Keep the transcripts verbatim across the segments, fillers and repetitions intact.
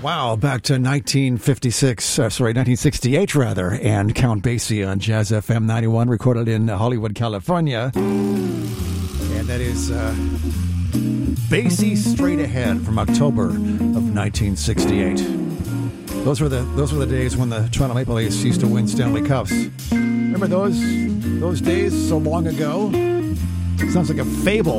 Wow, back to nineteen fifty-six, uh, sorry, nineteen sixty-eight rather, and Count Basie on Jazz F M ninety-one, recorded in Hollywood, California. And that is uh, Basie Straight Ahead from October of nineteen sixty-eight. Those were the those were the days when the Toronto Maple Leafs used to win Stanley Cups. Remember those those days so long ago? Sounds like a fable.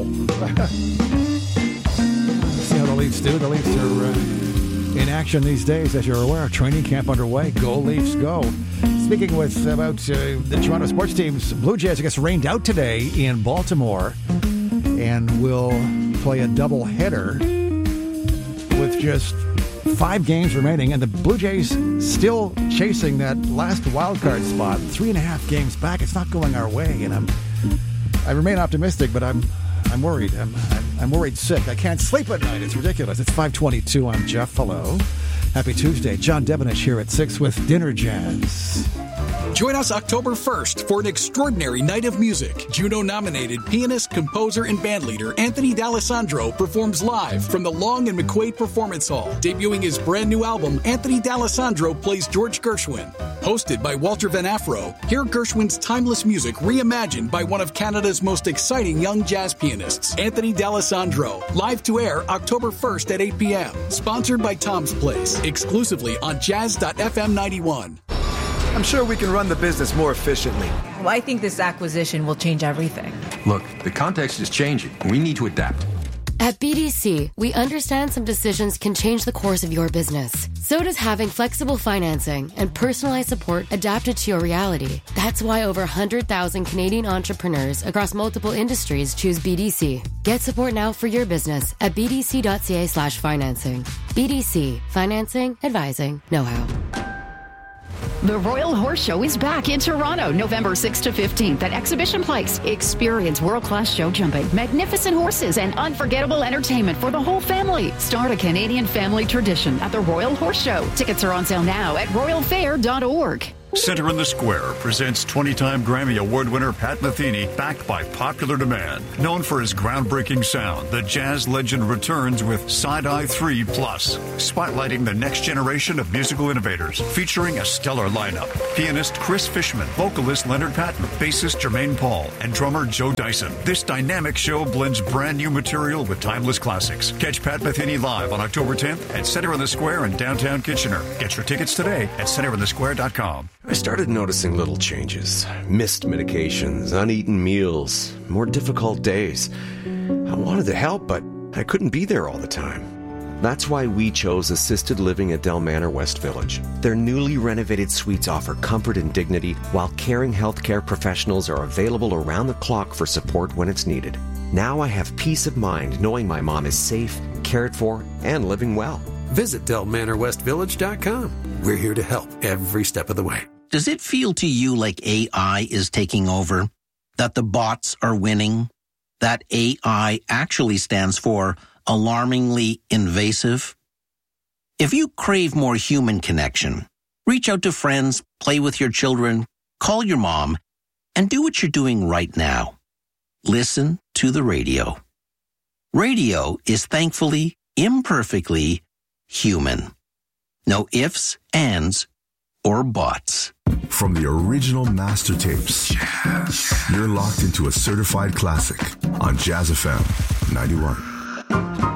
See how the Leafs do? The Leafs are uh, in action these days, as you're aware. Training camp underway. Go Leafs, go. Speaking with about uh, the Toronto sports teams, Blue Jays, I guess, rained out today in Baltimore and will play a doubleheader with just five games remaining, and the Blue Jays still chasing that last wild card spot. Three and a half games back. It's not going our way, and I'm I remain optimistic, but I'm I'm worried. I'm, I'm I'm worried sick. I can't sleep at night. It's ridiculous. It's five twenty-two. I'm Jeff. Hello. Happy Tuesday. John Devenish here at six with Dinner Jazz. Join us October first for an extraordinary night of music. Juno-nominated pianist, composer, and bandleader Anthony D'Alessandro performs live from the Long and McQuaid Performance Hall. Debuting his brand new album, Anthony D'Alessandro plays George Gershwin. Hosted by Walter Van Afro, hear Gershwin's timeless music reimagined by one of Canada's most exciting young jazz pianists, Anthony D'Alessandro. Live to air October first at eight p.m. Sponsored by Tom's Place. Exclusively on jazz dot f m ninety-one. I'm sure we can run the business more efficiently. Well, I think this acquisition will change everything. Look, the context is changing. We need to adapt. At B D C, we understand some decisions can change the course of your business. So does having flexible financing and personalized support adapted to your reality. That's why over one hundred thousand Canadian entrepreneurs across multiple industries choose B D C. Get support now for your business at bdc.ca slash financing. B D C. Financing, advising, know-how. The Royal Horse Show is back in Toronto, November sixth to fifteenth at Exhibition Place. Experience world-class show jumping, magnificent horses, and unforgettable entertainment for the whole family. Start a Canadian family tradition at the Royal Horse Show. Tickets are on sale now at royal fair dot org. Center in the Square presents twenty-time Grammy Award winner Pat Metheny, backed by popular demand. Known for his groundbreaking sound, the jazz legend returns with Side-Eye three Plus, spotlighting the next generation of musical innovators, featuring a stellar lineup. Pianist Chris Fishman, vocalist Leonard Patton, bassist Jermaine Paul, and drummer Joe Dyson. This dynamic show blends brand new material with timeless classics. Catch Pat Metheny live on October tenth at Center in the Square in downtown Kitchener. Get your tickets today at center in the square dot com. I started noticing little changes. Missed medications, uneaten meals, more difficult days. I wanted to help, but I couldn't be there all the time. That's why we chose assisted living at Del Manor West Village. Their newly renovated suites offer comfort and dignity, while caring healthcare professionals are available around the clock for support when it's needed. Now I have peace of mind knowing my mom is safe, cared for, and living well. Visit del manor west village dot com. We're here to help every step of the way. Does it feel to you like A I is taking over? That the bots are winning? That A I actually stands for alarmingly invasive? If you crave more human connection, reach out to friends, play with your children, call your mom, and do what you're doing right now. Listen to the radio. Radio is thankfully, imperfectly human. No ifs, ands, or buts. From the original master tapes, Jazz. You're locked into a certified classic on Jazz F M ninety-one.